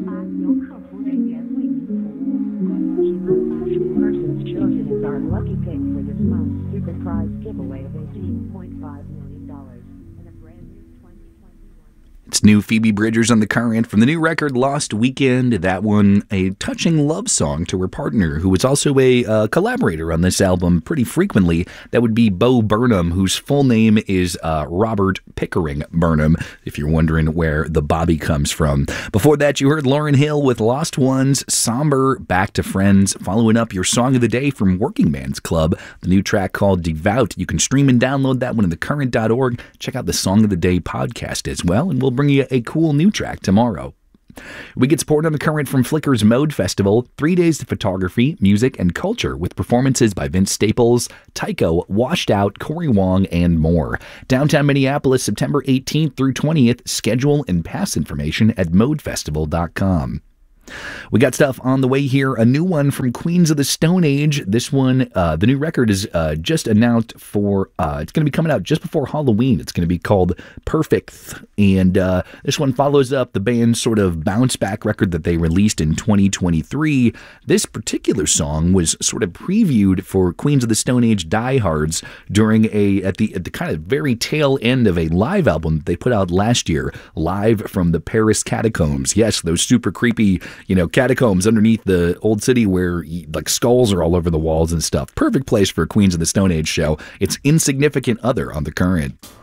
由客服人员为您服务。请问 which person's chosen is our lucky pick for this month's super prize giveaway of $18.5 million and a brand new 2021. It's new Phoebe Bridgers on the Current from the new record Lost Weekend. That one, a touching love song to her partner, who was also a collaborator on this album pretty frequently. That would be Bo Burnham, whose full name is Robert Pickering Burnham, if you're wondering where the Bobby comes from. Before that, you heard Lauryn Hill with Lost Ones, Somber, Back to Friends, following up your Song of the Day from Working Man's Club, the new track called Devout. You can stream and download that one at thecurrent.org. Check out the Song of the Day podcast as well, and we'll bring you a cool new track tomorrow. We get support on the Current from Flickr's Mode Festival, 3 days of photography, music, and culture with performances by Vince Staples, Tycho, Washed Out, Corey Wong, and more. Downtown Minneapolis, September 18th through 20th. Schedule and pass information at modefestival.com. We got stuff on the way here. A new one from Queens of the Stone Age. This one, the new record is just announced for, it's going to be coming out just before Halloween. It's going to be called Perfect. And this one follows up the band's sort of bounce back record that they released in 2023. This particular song was sort of previewed for Queens of the Stone Age diehards during at the kind of very tail end of a live album that they put out last year, Live from the Paris Catacombs. Yes, those super creepy catacombs underneath the old city where like skulls are all over the walls and stuff. Perfect place for a Queens of the Stone Age show. It's Insignificant Other on the Current.